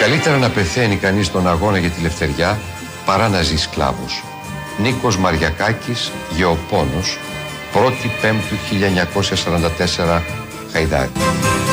Καλύτερα να πεθαίνει κανείς στον αγώνα για τη λευτεριά παρά να ζει σκλάβος. Νίκος Μαριακάκης, Γεωπόνος, 1η Πέμπτου 1944, Χαϊδάρι.